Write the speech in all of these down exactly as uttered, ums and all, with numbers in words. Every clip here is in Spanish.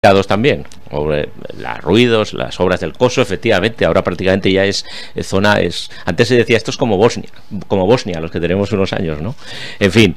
también, los ruidos, las obras del Coso, efectivamente, ahora prácticamente ya es, es zona, es antes se decía esto es como Bosnia, como Bosnia, los que tenemos unos años, ¿no? En fin,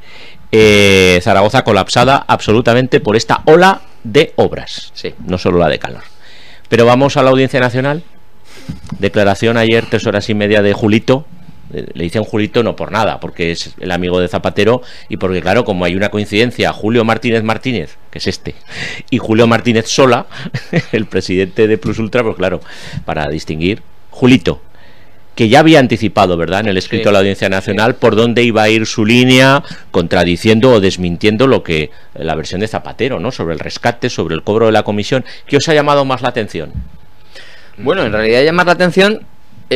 eh, Zaragoza colapsada absolutamente por esta ola de obras, sí, no solo la de calor. Pero vamos a la Audiencia Nacional. Declaración ayer, tres horas y media de Julito. Le dicen Julito no por nada, porque es el amigo de Zapatero y porque, claro, como hay una coincidencia, Julio Martínez Martínez, que es este, y Julio Martínez Sola, el presidente de Plus Ultra, pues claro, para distinguir, Julito, que ya había anticipado, ¿verdad?, en el escrito sí, a la Audiencia Nacional, sí, por dónde iba a ir su línea, contradiciendo o desmintiendo lo que la versión de Zapatero, ¿no?, sobre el rescate, sobre el cobro de la comisión. ¿Qué os ha llamado más la atención? Bueno, en realidad llamar la atención...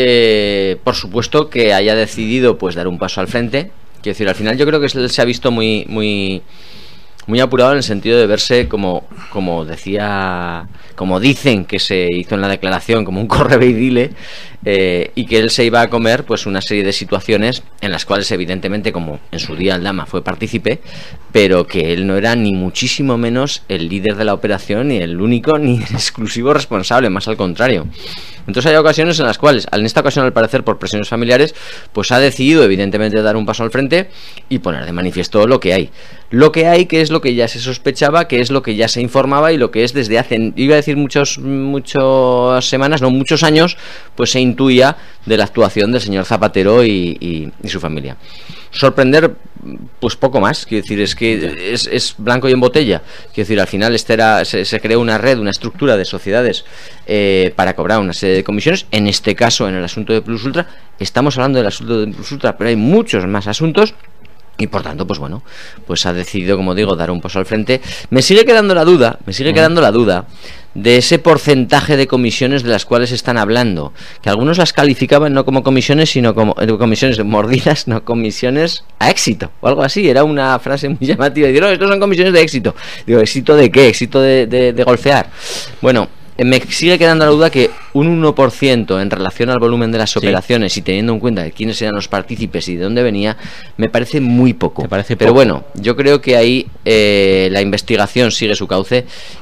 Eh, por supuesto que haya decidido pues dar un paso al frente. Quiero decir, al final yo creo que se, se ha visto muy muy muy apurado en el sentido de verse como como decía, como dicen que se hizo en la declaración, como un corre ve y dile, eh, y que él se iba a comer pues una serie de situaciones en las cuales evidentemente, como en su día Aldama fue partícipe, pero que él no era ni muchísimo menos el líder de la operación, ni el único ni el exclusivo responsable, más al contrario. Entonces hay ocasiones en las cuales, en esta ocasión al parecer por presiones familiares, pues ha decidido evidentemente dar un paso al frente y poner de manifiesto lo que hay. Lo que hay, que es lo que ya se sospechaba, que es lo que ya se informaba y lo que es desde hace, iba a decir muchos, muchas semanas, no muchos años, pues se intuía de la actuación del señor Zapatero y, y, y su familia. Sorprender, pues poco más, quiero decir, es que es, es blanco y en botella. Quiero decir, al final este era, se, se creó una red, una estructura de sociedades eh, para cobrar una serie de comisiones. En este caso, en el asunto de Plus Ultra, estamos hablando del asunto de Plus Ultra, pero hay muchos más asuntos. Y por tanto, pues bueno, pues ha decidido, como digo, dar un paso al frente. Me sigue quedando la duda, me sigue quedando la duda de ese porcentaje de comisiones de las cuales están hablando, que algunos las calificaban no como comisiones, sino como eh, comisiones mordidas, no comisiones a éxito, o algo así. Era una frase muy llamativa, y digo, no, estos son comisiones de éxito. Digo, ¿éxito de qué? ¿Éxito de, de, de golfear? Bueno, me sigue quedando la duda que un uno por ciento en relación al volumen de las operaciones, sí, y teniendo en cuenta de quiénes eran los partícipes y de dónde venía, me parece muy poco. ¿Te parece Pero poco? Bueno, yo creo que ahí eh, la investigación sigue su cauce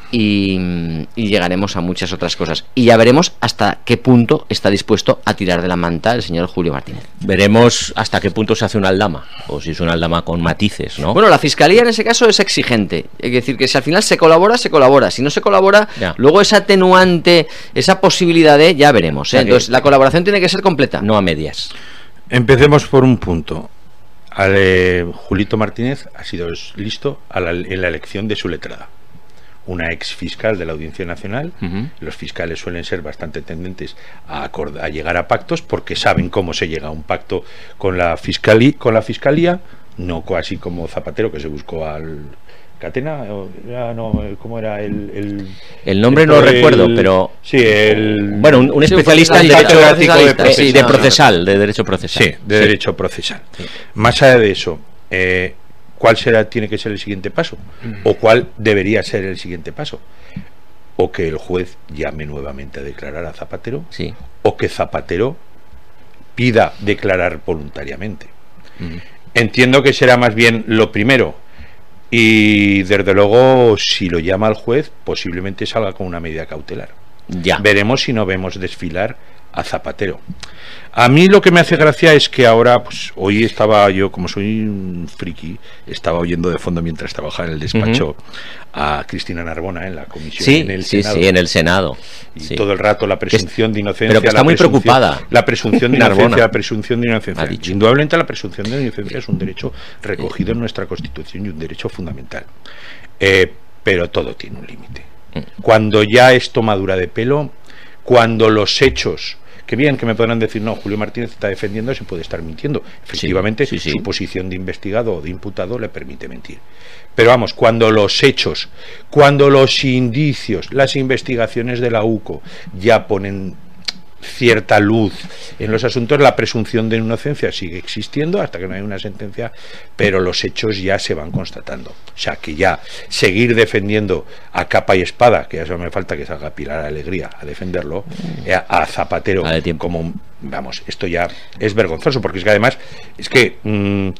y, y llegaremos a muchas otras cosas. Y ya veremos hasta qué punto está dispuesto a tirar de la manta el señor Julio Martínez. Veremos hasta qué punto se hace una aldama, o si es una aldama con matices, ¿no? Bueno, la Fiscalía en ese caso es exigente. Es decir, que si al final se colabora, se colabora. Si no se colabora, ya, luego esa atenuante, esa posibilidad de, ya veremos, ¿eh? Entonces la colaboración tiene que ser completa, no a medias. Empecemos por un punto. Ale, Julito Martínez ha sido listo a la, en la elección de su letrada, una ex fiscal de la Audiencia Nacional. Uh-huh. Los fiscales suelen ser bastante tendentes a, a llegar a pactos porque saben cómo se llega a un pacto con la fiscalía, con la fiscalía, no así como Zapatero, que se buscó al Catena, no, ¿cómo era el el, el nombre? El, no lo recuerdo, pero sí, el bueno, un, un especialista en derecho de, de, sí, de procesal, de derecho procesal. Sí, de sí. derecho procesal. Sí. Más allá de eso, eh, ¿cuál será tiene que ser el siguiente paso? ¿O cuál debería ser el siguiente paso? O que el juez llame nuevamente a declarar a Zapatero, sí, o que Zapatero pida declarar voluntariamente. Uh-huh. Entiendo que será más bien lo primero. Y desde luego, si lo llama el juez, posiblemente salga con una medida cautelar. Ya. Veremos si no vemos desfilar a Zapatero. A mí lo que me hace gracia es que ahora, pues hoy estaba yo, como soy un friki, estaba oyendo de fondo mientras trabajaba en el despacho, uh-huh, a Cristina Narbona en la comisión, sí, en el sí, Senado. Sí, en el Senado. Y sí, todo el rato la presunción de inocencia. Pero que está la muy preocupada. La presunción de inocencia, la presunción de inocencia. Indudablemente la presunción de inocencia es un derecho recogido en nuestra Constitución y un derecho fundamental. Eh, pero todo tiene un límite. Cuando ya es tomadura de pelo, cuando los hechos... Que bien, que me podrán decir, no, Julio Martínez está defendiendo, se puede estar mintiendo. Efectivamente, sí, sí, sí, su posición de investigado o de imputado le permite mentir. Pero vamos, cuando los hechos, cuando los indicios, las investigaciones de la U C O ya ponen cierta luz en los asuntos, la presunción de inocencia sigue existiendo hasta que no hay una sentencia, pero los hechos ya se van constatando. O sea, que ya seguir defendiendo a capa y espada, que ya solo me falta que salga Pilar Alegría a defenderlo, a, a Zapatero, como, vamos, esto ya es vergonzoso, porque es que además, es que mmm,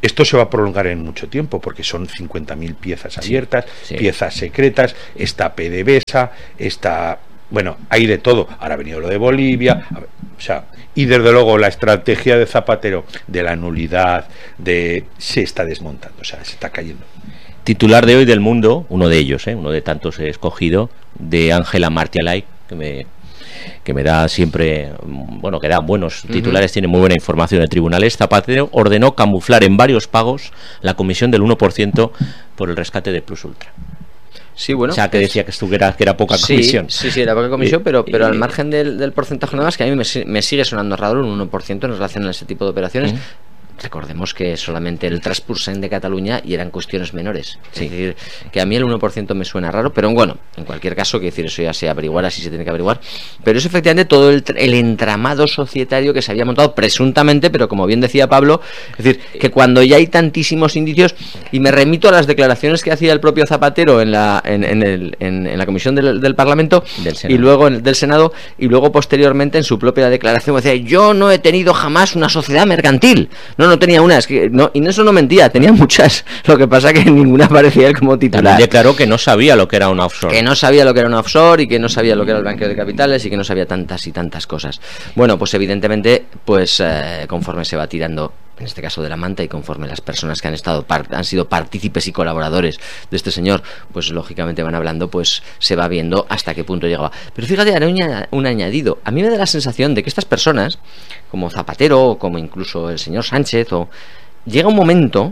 esto se va a prolongar en mucho tiempo, porque son cincuenta mil piezas abiertas, sí, sí. piezas secretas, está PDVSA, está... Bueno, hay de todo. Ahora ha venido lo de Bolivia, o sea, y desde luego la estrategia de Zapatero de la nulidad, de se está desmontando, o sea, se está cayendo. Titular de hoy del Mundo, uno de ellos, ¿eh? uno de tantos he escogido, de Ángela Martialay, que me que me da siempre, bueno, que da buenos titulares, uh-huh. tiene muy buena información en tribunales. Zapatero ordenó camuflar en varios pagos la comisión del uno por ciento por el rescate de Plus Ultra. Sí, bueno, o sea, que decía que, estuviera, que era poca sí, comisión. Sí, sí, era poca comisión, pero, pero al margen del, del porcentaje nada más, que a mí me, me sigue sonando raro un uno por ciento en relación a ese tipo de operaciones. Uh-huh. Recordemos que solamente el tres por ciento de Cataluña y eran cuestiones menores. Sí. Es decir, que a mí el uno por ciento me suena raro, pero bueno, en cualquier caso, que decir, eso ya se averiguará si se tiene que averiguar. Pero es efectivamente todo el, el entramado societario que se había montado presuntamente, pero como bien decía Pablo, es decir, que cuando ya hay tantísimos indicios, y me remito a las declaraciones que hacía el propio Zapatero en la, en, en el, en, en la comisión del, del Parlamento del y luego en, del Senado, y luego posteriormente en su propia declaración decía, yo no he tenido jamás una sociedad mercantil. No, no tenía una, es que no, y eso no mentía, tenía muchas. Lo que pasa que ninguna aparecía él como titular. También declaró que no sabía lo que era una offshore. Que no sabía lo que era una offshore y que no sabía lo que era el blanqueo de capitales y que no sabía tantas y tantas cosas. Bueno, pues evidentemente, pues eh, conforme se va tirando, en este caso de la manta, y conforme las personas que han estado han sido partícipes y colaboradores de este señor, pues lógicamente van hablando, pues se va viendo hasta qué punto llegaba. Pero fíjate, haré un, un añadido. A mí me da la sensación de que estas personas, como Zapatero o como incluso el señor Sánchez, o llega un momento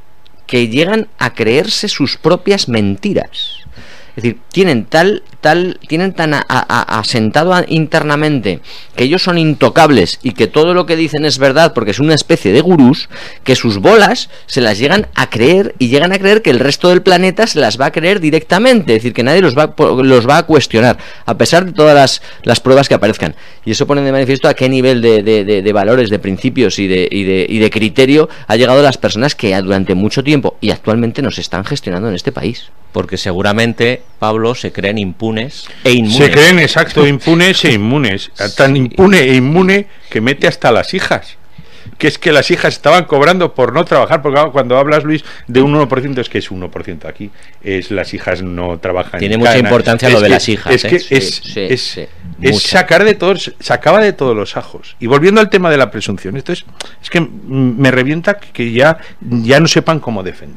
que llegan a creerse sus propias mentiras. Es decir, tienen tal, tal, tienen tan a, a, asentado internamente que ellos son intocables y que todo lo que dicen es verdad porque es una especie de gurús, que sus bolas se las llegan a creer y llegan a creer que el resto del planeta se las va a creer directamente, es decir, que nadie los va, los va a cuestionar, a pesar de todas las, las pruebas que aparezcan. Y eso pone de manifiesto a qué nivel de, de, de, de valores, de principios y de, y, de, y de criterio ha llegado las personas que durante mucho tiempo y actualmente nos están gestionando en este país. Porque seguramente, Pablo, se creen impunes e inmunes. Se creen, exacto, impunes e inmunes. Sí. Tan impune e inmune que mete hasta las hijas. Que es que las hijas estaban cobrando por no trabajar, porque cuando hablas, Luis, de un uno por ciento, es que es uno por ciento aquí, es las hijas no trabajan. Tiene mucha cadena. Importancia es lo de que, las hijas. Es que ¿eh? es, sí, es, sí, es, es sacar de todos, sacaba de todos los ajos. Y volviendo al tema de la presunción, esto es, es que me revienta que ya, ya no sepan cómo defender.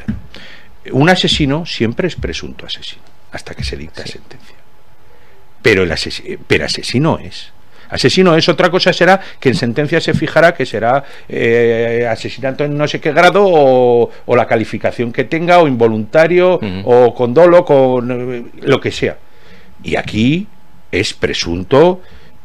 Un asesino siempre es presunto asesino hasta que se dicta sí. sentencia, pero el asesino, pero asesino es asesino es otra cosa será que en sentencia se fijará que será eh, asesinato en no sé qué grado o, o la calificación que tenga o involuntario uh-huh. o con dolo, con eh, lo que sea, y aquí es presunto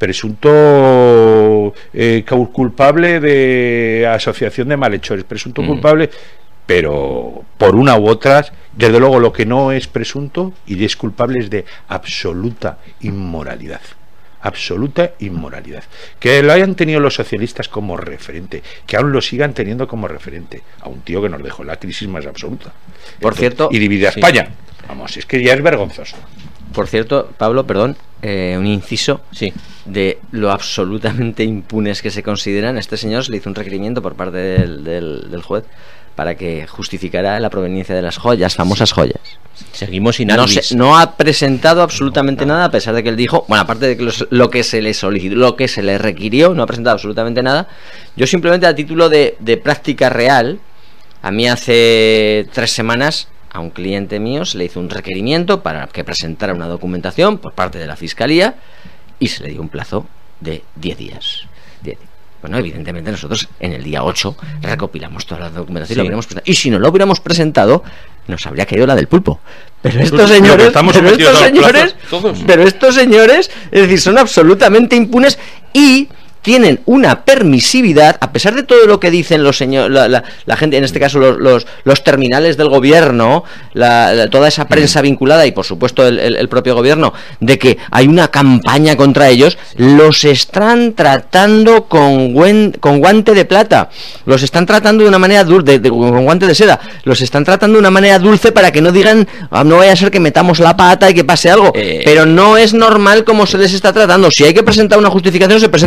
presunto eh, culpable de asociación de malhechores, presunto uh-huh. culpable. Pero por una u otra, desde luego lo que no es presunto y es culpable es de absoluta inmoralidad. Absoluta inmoralidad. Que lo hayan tenido los socialistas como referente, que aún lo sigan teniendo como referente, a un tío que nos dejó la crisis más absoluta. Por Entonces, cierto, y divide a sí. España. Vamos, es que ya es vergonzoso. Por cierto, Pablo, perdón, eh, un inciso sí. de lo absolutamente impunes que se consideran. Este señor se le hizo un requerimiento por parte del, del, del juez para que justificara la proveniencia de las joyas, famosas joyas. Seguimos sin no, se, no ha presentado absolutamente nada, a pesar de que él dijo, bueno, aparte de que los, lo que se le solicitó, lo que se le requirió, no ha presentado absolutamente nada. Yo simplemente a título de, de práctica real, a mí hace tres semanas a un cliente mío se le hizo un requerimiento para que presentara una documentación por parte de la Fiscalía y se le dio un plazo de diez días. diez días. Bueno, evidentemente nosotros en el día ocho recopilamos toda la documentación sí. y lo hubiéramos presentado. Y si no lo hubiéramos presentado, nos habría caído la del pulpo. Pero estos señores, estamos pero estos señores, plazos, pero estos señores, es decir, son absolutamente impunes y tienen una permisividad, a pesar de todo lo que dicen los señores, la, la, la gente, en este caso los, los, los terminales del gobierno, la, la, toda esa prensa vinculada y por supuesto el, el, el propio gobierno, de que hay una campaña contra ellos, los están tratando con, guen, con guante de plata, los están tratando de una manera dulce, de, de, con guante de seda, los están tratando de una manera dulce para que no digan, ah, no vaya a ser que metamos la pata y que pase algo, eh... pero no es normal como se les está tratando. Si hay que presentar una justificación se presenta, y si no se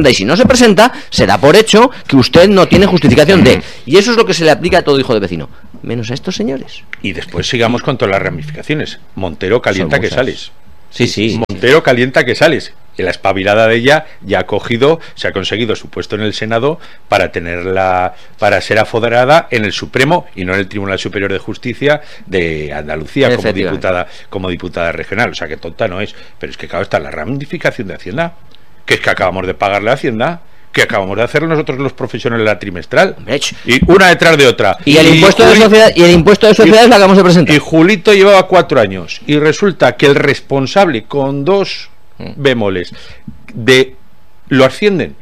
se presenta, se da por hecho que usted no tiene justificación de. Y eso es lo que se le aplica a todo hijo de vecino, menos a estos señores. Y después sigamos con todas las ramificaciones. Montero calienta que sales. Sí, sí. Montero calienta que sales. Y la espabilada de ella ya ha cogido, se ha conseguido su puesto en el Senado para tenerla, para ser apoderada en el Supremo y no en el Tribunal Superior de Justicia de Andalucía como diputada, como diputada regional. O sea que tonta no es. Pero es que claro, está la ramificación de Hacienda, que es que acabamos de pagarle a Hacienda, que acabamos de hacer nosotros los profesionales la trimestral, y una detrás de otra. Y el impuesto y de sociedad, y el impuesto de sociedades lo acabamos de presentar. Y Julito llevaba cuatro años y resulta que el responsable, con dos bemoles, de lo ascienden,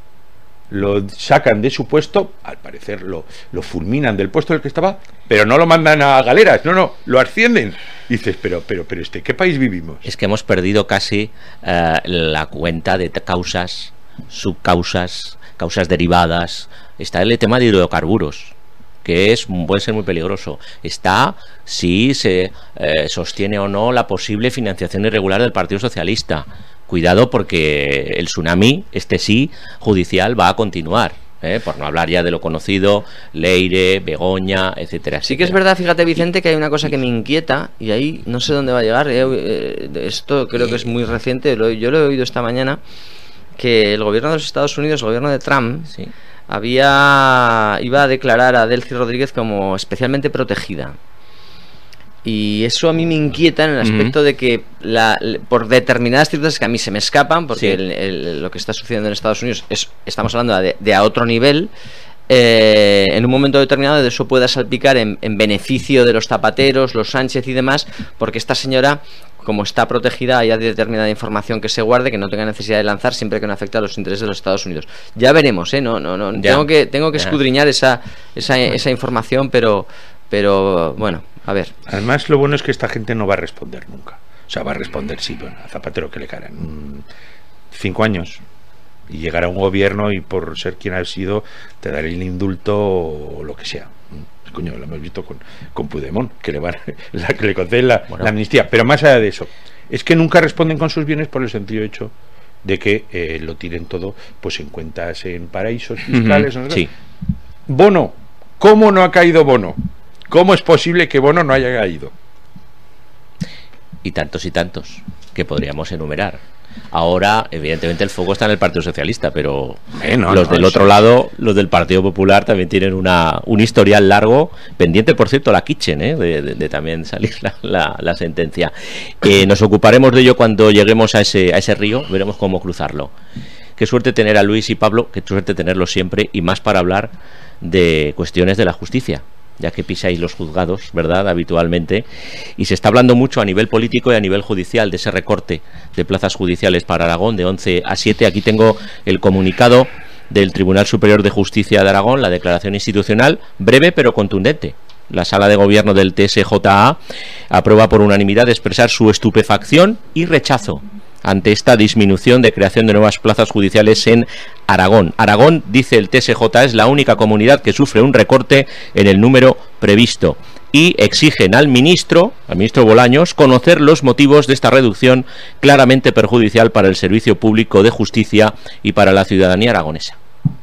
lo sacan de su puesto, al parecer lo, lo fulminan del puesto del que estaba, pero no lo mandan a galeras, no, no, lo ascienden. Y dices, pero, pero, pero, este, ¿qué país vivimos? Es que hemos perdido casi uh, la cuenta de causas, subcausas, causas derivadas. Está el tema de hidrocarburos, que es puede ser muy peligroso. Está si se eh, sostiene o no la posible financiación irregular del Partido Socialista. Cuidado, porque el tsunami, este sí, judicial, va a continuar. ¿eh? Por no hablar ya de lo conocido, Leire, Begoña, etcétera, etcétera. Sí que es verdad, fíjate, Vicente, que hay una cosa que me inquieta y ahí no sé dónde va a llegar. Eh, esto creo que es muy reciente, lo, yo lo he oído esta mañana, que el gobierno de los Estados Unidos, el gobierno de Trump, sí. había iba a declarar a Delcy Rodríguez como especialmente protegida. Y eso a mí me inquieta en el aspecto uh-huh. de que la, por determinadas circunstancias que a mí se me escapan, porque sí. el, el, lo que está sucediendo en Estados Unidos es, estamos hablando de, de a otro nivel, eh, en un momento determinado de eso pueda salpicar en, en beneficio de los zapateros, los Sánchez y demás, porque esta señora, como está protegida, hay determinada información que se guarde, que no tenga necesidad de lanzar siempre que no afecte a los intereses de los Estados Unidos. Ya veremos, ¿eh? No, no, no. Ya. Tengo que, tengo que escudriñar esa, esa, esa información, pero, pero bueno, a ver. Además, lo bueno es que esta gente no va a responder nunca. O sea, va a responder, sí, bueno, a Zapatero que le caerán cinco años y llegará un gobierno y por ser quien ha sido te daré el indulto o lo que sea. Coño, lo hemos visto con, con Puigdemont, que le van, la que le conceden la, bueno. la amnistía. Pero más allá de eso, es que nunca responden con sus bienes por el sencillo hecho de que eh, lo tiren todo pues en cuentas en paraísos fiscales. Uh-huh. ¿no? Sí. Bono, ¿cómo no ha caído Bono? ¿Cómo es posible que Bono no haya caído? Y tantos y tantos que podríamos enumerar. Ahora, evidentemente, el foco está en el Partido Socialista, pero eh, no, los no, del no, otro no. lado, los del Partido Popular, también tienen una un historial largo, pendiente, por cierto, la Kitchen, ¿eh? de, de, de también salir la, la, la sentencia. Eh, nos ocuparemos de ello cuando lleguemos a ese, a ese río, veremos cómo cruzarlo. Qué suerte tener a Luis y Pablo, qué suerte tenerlos siempre, y más para hablar de cuestiones de la justicia, ya que pisáis los juzgados, ¿verdad?, habitualmente, y se está hablando mucho a nivel político y a nivel judicial de ese recorte de plazas judiciales para Aragón de once a siete. Aquí tengo el comunicado del Tribunal Superior de Justicia de Aragón, la declaración institucional, breve pero contundente. La Sala de Gobierno del T S J A aprueba por unanimidad expresar su estupefacción y rechazo ante esta disminución de creación de nuevas plazas judiciales en Aragón. Aragón, dice el T S J A, es la única comunidad que sufre un recorte en el número previsto y exigen al ministro, al ministro Bolaños, conocer los motivos de esta reducción claramente perjudicial para el servicio público de justicia y para la ciudadanía aragonesa.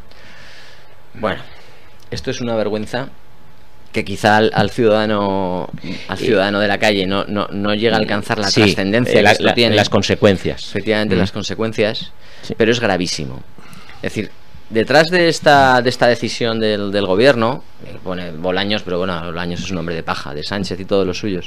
Bueno, esto es una vergüenza que quizá al, al ciudadano al ciudadano de la calle no, no, no llega a alcanzar la sí, trascendencia la, que esto la, tiene. Las consecuencias. Efectivamente, mm. las consecuencias, sí. pero es gravísimo. Es decir, detrás de esta de esta decisión del, del gobierno, eh, pone Bolaños, pero bueno, Bolaños es un hombre de paja, de Sánchez y todos los suyos,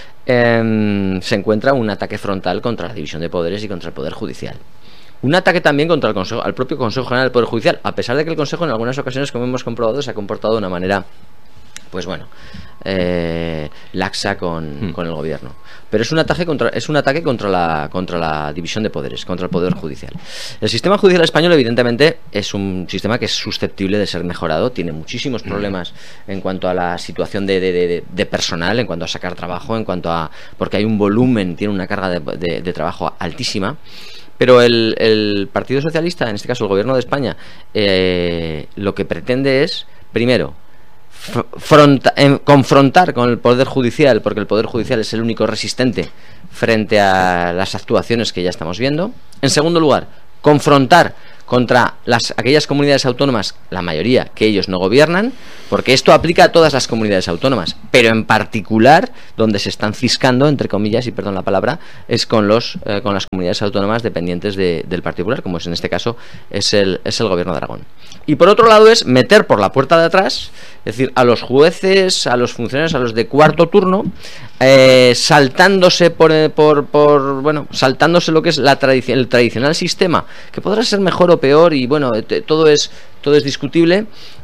eh, se encuentra un ataque frontal contra la división de poderes y contra el Poder Judicial. Un ataque también contra el Consejo, al propio Consejo General del Poder Judicial, a pesar de que el Consejo en algunas ocasiones, como hemos comprobado, se ha comportado de una manera, pues bueno, eh, laxa con, mm. con el gobierno. Pero es un ataque contra es un ataque contra la contra la división de poderes, contra el poder judicial. El sistema judicial español, evidentemente, es un sistema que es susceptible de ser mejorado. Tiene muchísimos problemas mm. en cuanto a la situación de, de, de, de personal, en cuanto a sacar trabajo, en cuanto a porque hay un volumen, tiene una carga de, de, de trabajo altísima. Pero el, el Partido Socialista, en este caso el Gobierno de España, eh, lo que pretende es, primero, Fronta, eh, confrontar con el Poder Judicial, porque el Poder Judicial es el único resistente frente a las actuaciones que ya estamos viendo. En segundo lugar, confrontar contra las, aquellas comunidades autónomas, la mayoría, que ellos no gobiernan, porque esto aplica a todas las comunidades autónomas, pero en particular donde se están ciscando, entre comillas, y perdón la palabra, es con los eh, con las comunidades autónomas dependientes de, del particular, como es en este caso es el, es el gobierno de Aragón. Y por otro lado es meter por la puerta de atrás, es decir, a los jueces, a los funcionarios, a los de cuarto turno, eh, saltándose por, por, por bueno, saltándose lo que es la tradici- el tradicional sistema, que podrá ser mejor o peor, y bueno, te, todo es todo es discutible,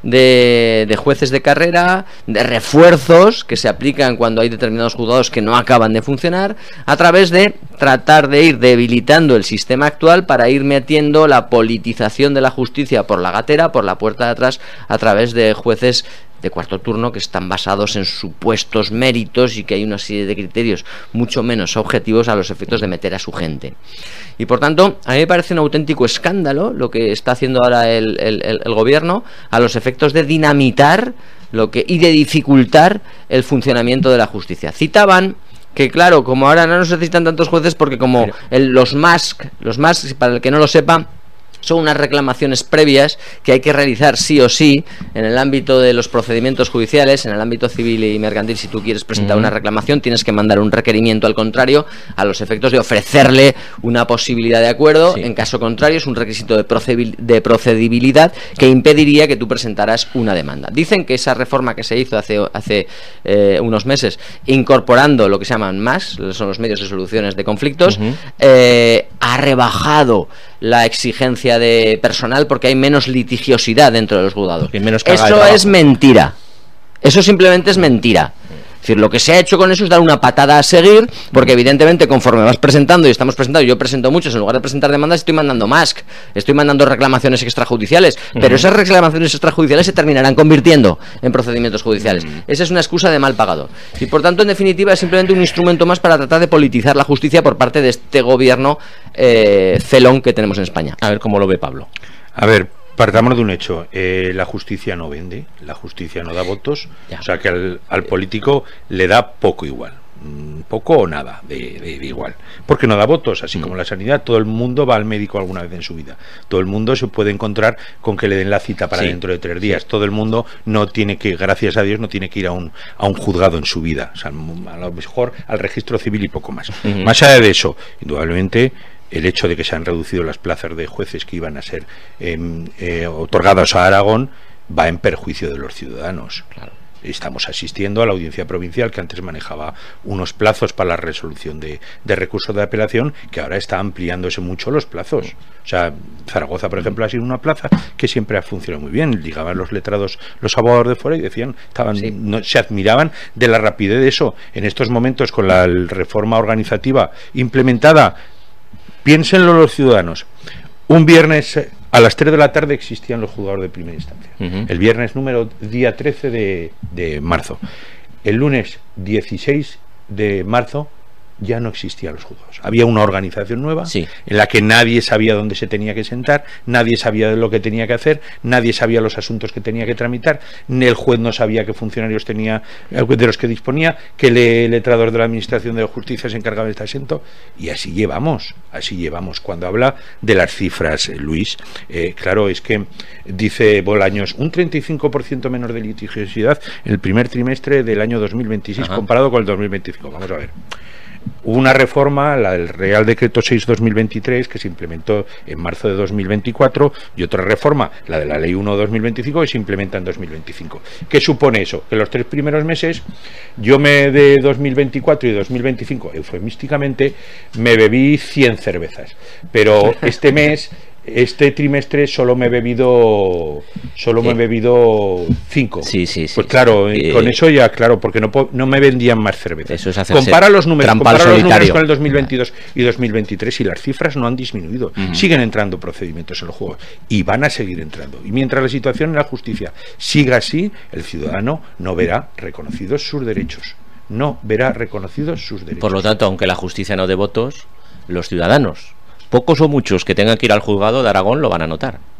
de, de jueces de carrera, de refuerzos que se aplican cuando hay determinados juzgados que no acaban de funcionar, a través de tratar de ir debilitando el sistema actual para ir metiendo la politización de la justicia por la gatera, por la puerta de atrás, a través de jueces de cuarto turno que están basados en supuestos méritos y que hay una serie de criterios mucho menos objetivos a los efectos de meter a su gente. Y por tanto, a mí me parece un auténtico escándalo lo que está haciendo ahora el, el, el, el gobierno a los efectos de dinamitar lo que y de dificultar el funcionamiento de la justicia. Citaban que claro, como ahora no nos necesitan tantos jueces porque como el, los M A S C, los M A S C, para el que no lo sepa, son unas reclamaciones previas que hay que realizar sí o sí en el ámbito de los procedimientos judiciales, en el ámbito civil y mercantil. Si tú quieres presentar uh-huh. una reclamación, tienes que mandar un requerimiento al contrario a los efectos de ofrecerle una posibilidad de acuerdo. Sí. En caso contrario, es un requisito de, procedi- de procedibilidad que impediría que tú presentaras una demanda. Dicen que esa reforma que se hizo hace, hace eh, unos meses, incorporando lo que se llaman M A S, son los medios de soluciones de conflictos, uh-huh. eh, ha rebajado la exigencia de personal porque hay menos litigiosidad dentro de los juzgados. Eso es mentira. Eso simplemente es mentira. Es decir, lo que se ha hecho con eso es dar una patada a seguir, porque evidentemente conforme vas presentando, y estamos presentando, yo presento muchos, en lugar de presentar demandas estoy mandando M A S C, estoy mandando reclamaciones extrajudiciales, uh-huh. pero esas reclamaciones extrajudiciales se terminarán convirtiendo en procedimientos judiciales. Uh-huh. Esa es una excusa de mal pagador. Y por tanto, en definitiva, es simplemente un instrumento más para tratar de politizar la justicia por parte de este gobierno eh, celón que tenemos en España. A ver cómo lo ve Pablo. A ver, partamos de un hecho, eh, la justicia no vende, la justicia no da votos, ya. O sea que al, al político le da poco igual, poco o nada de, de, de igual, porque no da votos, así mm. como la sanidad. Todo el mundo va al médico alguna vez en su vida, todo el mundo se puede encontrar con que le den la cita para sí. dentro de tres días, sí. todo el mundo no tiene que, gracias a Dios, no tiene que ir a un, a un juzgado en su vida, o sea, a lo mejor al registro civil y poco más. Mm-hmm. Más allá de eso, indudablemente el hecho de que se han reducido las plazas de jueces que iban a ser eh, eh, otorgadas a Aragón va en perjuicio de los ciudadanos. Claro. Estamos asistiendo a la audiencia provincial, que antes manejaba unos plazos para la resolución de, de recursos de apelación, que ahora está ampliándose mucho los plazos. O sea, Zaragoza, por ejemplo, ha sido una plaza que siempre ha funcionado muy bien. Llegaban los letrados, los abogados de fuera y decían, estaban, sí. no, se admiraban de la rapidez de eso. En estos momentos, con la reforma organizativa implementada, piénsenlo los ciudadanos. Un viernes a las tres de la tarde existían los juzgados de primera instancia. Uh-huh. El viernes número día trece de, de marzo. El lunes dieciséis de marzo ya no existían los juzgados. Había una organización nueva sí. en la que nadie sabía dónde se tenía que sentar, nadie sabía lo que tenía que hacer, nadie sabía los asuntos que tenía que tramitar, ni el juez no sabía qué funcionarios tenía, de los que disponía, qué le, letrados de la Administración de Justicia se encargaba de este asiento, y así llevamos, así llevamos. Cuando habla de las cifras, eh, Luis, eh, claro, es que dice Bolaños, un treinta y cinco por ciento menos de litigiosidad en el primer trimestre del año dos mil veintiséis Ajá. comparado con el dos mil veinticinco. Vamos a ver. Hubo una reforma, la del Real Decreto seis barra dos mil veintitrés, que se implementó en marzo de dos mil veinticuatro, y otra reforma, la de la Ley uno barra dos mil veinticinco, que se implementa en dos mil veinticinco. ¿Qué supone eso? Que los tres primeros meses, yo me de dos mil veinticuatro y dos mil veinticinco, eufemísticamente, me bebí cien cervezas. Pero este mes... Este trimestre solo me he bebido solo me he bebido cinco. Sí, sí, sí. Pues claro, sí. con eso ya, claro, porque no no me vendían más cervezas. Eso es hacerse compara los números, compara los números con el dos mil veintidós y dos mil veintitrés y las cifras no han disminuido. Uh-huh. Siguen entrando procedimientos en el juego y van a seguir entrando. Y mientras la situación en la justicia siga así, el ciudadano no verá reconocidos sus derechos. No verá reconocidos sus derechos. Por lo tanto, aunque la justicia no dé votos, los ciudadanos, pocos o muchos que tengan que ir al juzgado de Aragón, lo van a notar.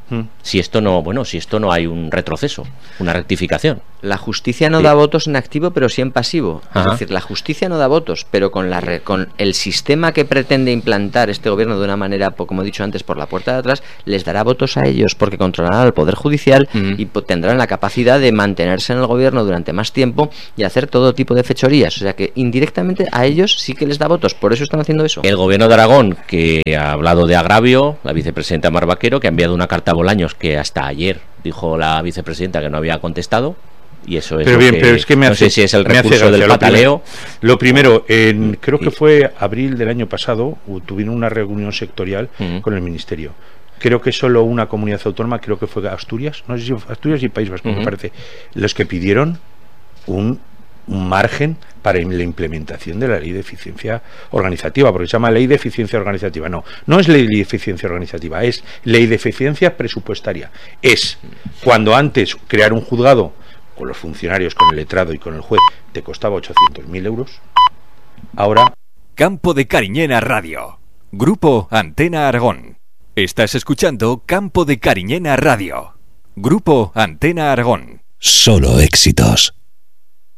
Mm. Si esto no, bueno, si esto no hay un retroceso, una rectificación. La justicia no sí. da votos en activo, pero sí en pasivo. Ajá. Es decir, la justicia no da votos, pero con la re, con el sistema que pretende implantar este gobierno de una manera, como he dicho antes, por la puerta de atrás, les dará votos a ellos, porque controlarán al Poder Judicial mm. y tendrán la capacidad de mantenerse en el gobierno durante más tiempo y hacer todo tipo de fechorías. O sea que indirectamente a ellos sí que les da votos, por eso están haciendo eso. El gobierno de Aragón, que ha hablado de agravio, la vicepresidenta Mar Vaquero, que ha enviado una carta a Bolaños, que hasta ayer dijo la vicepresidenta que no había contestado. Y eso es pero bien, que, pero es que me no hace, sé si es el recurso del pataleo. Lo primero, en, creo que fue abril del año pasado, tuvieron una reunión sectorial uh-huh. con el Ministerio. Creo que solo una comunidad autónoma, creo que fue Asturias, no sé si Asturias y País Vasco, uh-huh. me parece, los que pidieron un, un margen para la implementación de la ley de eficiencia organizativa, porque se llama ley de eficiencia organizativa. No, no es ley de eficiencia organizativa, es ley de eficiencia presupuestaria. Es cuando antes crear un juzgado con los funcionarios, con el letrado y con el juez te costaba ochocientos mil euros, ahora... Campo de Cariñena Radio, Grupo Antena Aragón. Estás escuchando Campo de Cariñena Radio, Grupo Antena Aragón. Solo éxitos.